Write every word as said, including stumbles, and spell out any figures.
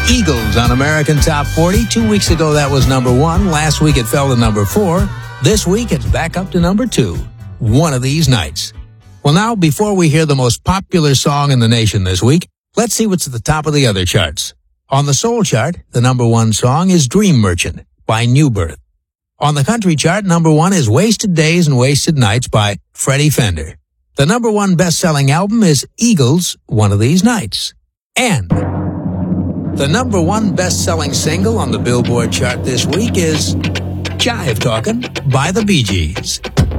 Eagles on American Top forty. Two weeks ago, that was number one. Last week, it fell to number four. This week, it's back up to number two. One of These Nights. Well, now, before we hear the most popular song in the nation this week, let's see what's at the top of the other charts. On the soul chart, the number one song is Dream Merchant by New Birth. On the country chart, number one is Wasted Days and Wasted Nights by Freddie Fender. The number one best-selling album is Eagles' One of These Nights. And the number one best-selling single on the Billboard chart this week is Jive Talkin' by the Bee Gees.